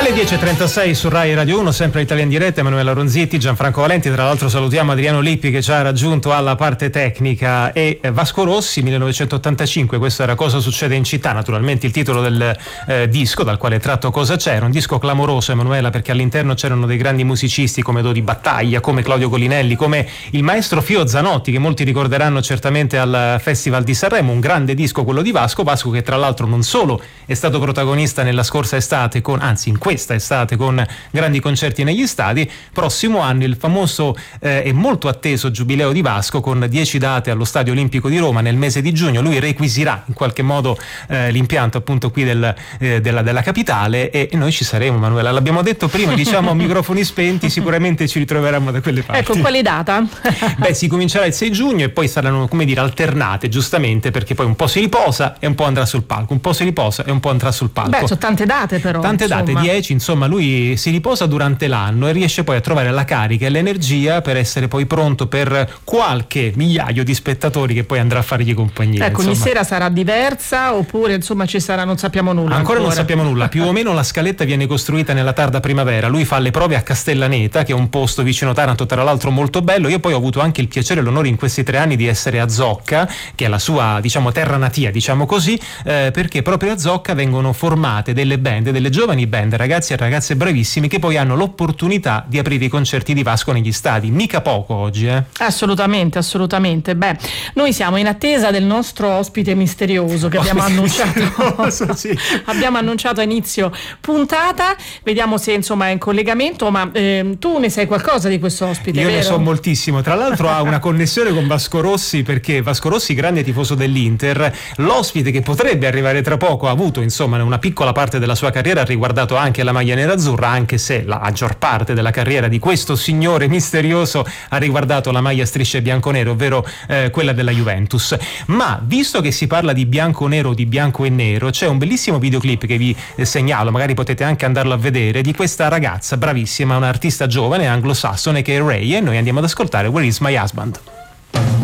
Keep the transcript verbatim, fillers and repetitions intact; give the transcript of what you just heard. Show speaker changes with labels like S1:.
S1: Alle dieci e trentasei su Rai Radio uno, sempre Italia in diretta, Emanuela Ronzitti, Gianfranco Valenti. Tra l'altro salutiamo Adriano Lippi che ci ha raggiunto alla parte tecnica, e Vasco Rossi, millenovecentottantacinque. Questo era Cosa succede in città, naturalmente il titolo del eh, disco dal quale è tratto Cosa c'era. Un disco clamoroso, Emanuela, perché all'interno c'erano dei grandi musicisti come Dodi Battaglia, come Claudio Colinelli, come il maestro Fio Zanotti, che molti ricorderanno certamente al Festival di Sanremo. Un grande disco quello di Vasco, Vasco che tra l'altro non solo è stato protagonista nella scorsa estate con, anzi in questa estate, con grandi concerti negli stadi. Prossimo anno il famoso eh, e molto atteso giubileo di Vasco, con dieci date allo Stadio Olimpico di Roma nel mese di giugno. Lui requisirà in qualche modo eh, l'impianto appunto qui del, eh, della, della capitale, e, e noi ci saremo, Manuela, l'abbiamo detto prima, diciamo a microfoni spenti, sicuramente ci ritroveremo da quelle parti.
S2: Ecco, quale data?
S1: Beh, si comincerà il sei giugno e poi saranno, come dire, alternate, giustamente, perché poi un po' si riposa e un po' andrà sul palco, un po' si riposa e un po' andrà sul palco.
S2: Beh, sono tante date però.
S1: Tante
S2: insomma.
S1: date, dieci, insomma, lui si riposa durante l'anno e riesce poi a trovare la carica e l'energia per essere poi pronto per qualche migliaio di spettatori che poi andrà a fargli compagnia.
S2: Ecco,
S1: insomma.
S2: ogni sera sarà diversa oppure insomma ci sarà, non sappiamo nulla.
S1: Ancora,
S2: ancora
S1: non sappiamo nulla, più o meno la scaletta viene costruita nella tarda primavera. Lui fa le prove a Castellaneta, che è un posto vicino Taranto, tra l'altro molto bello. Io poi ho avuto anche il piacere e l'onore in questi tre anni di essere a Zocca, che è la sua, diciamo, terra natia, diciamo così, eh, perché proprio a Zocca vengono formate delle band, delle giovani band, ragazzi e ragazze bravissimi, che poi hanno l'opportunità di aprire i concerti di Vasco negli stadi. Mica poco oggi, eh?
S2: Assolutamente, assolutamente. Beh, noi siamo in attesa del nostro ospite misterioso che abbiamo annunciato. Sì. Abbiamo annunciato a inizio puntata. Vediamo se insomma è in collegamento, ma eh, tu ne sai qualcosa di questo ospite?
S1: Io
S2: vero?
S1: ne so moltissimo. Tra l'altro ha una connessione con Vasco Rossi, perché Vasco Rossi, grande tifoso dell'Inter, l'ospite che potrebbe arrivare tra poco ha avuto insomma una piccola parte della sua carriera ha riguardato anche la maglia nerazzurra, anche se la maggior parte della carriera di questo signore misterioso ha riguardato la maglia strisce bianconero, ovvero eh, quella della Juventus. Ma visto che si parla di bianco-nero o di bianco e nero, c'è un bellissimo videoclip che vi eh, segnalo, magari potete anche andarlo a vedere, di questa ragazza bravissima, un'artista giovane anglosassone che è Ray, e noi andiamo ad ascoltare Where Is My Husband.